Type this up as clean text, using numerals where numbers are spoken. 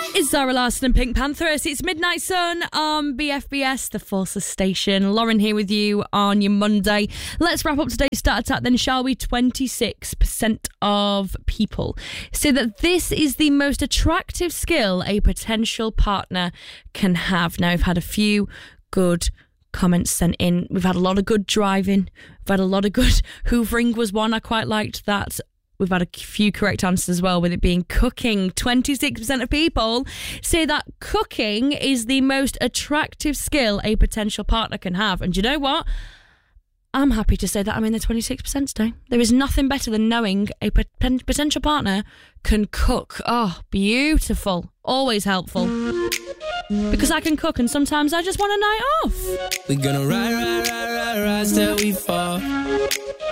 It's Zara Larsson and Pink Panthers. It's Midnight Sun on BFBS, the Forces Station. Lauren here with you on your Monday. Let's wrap up today's Start Attack then, shall we? 26% of people say that this is the most attractive skill a potential partner can have. Now, we've had a few good comments sent in. We've had a lot of good driving. We've had a lot of good hoovering was one. I quite liked that. We've had a few correct answers as well, with it being cooking. 26% of people say that cooking is the most attractive skill a potential partner can have. And do you know what? I'm happy to say that I'm in the 26% today. There is nothing better than knowing a potential partner can cook. Oh, beautiful. Always helpful. Because I can cook and sometimes I just want a night off. We're gonna ride till we fall.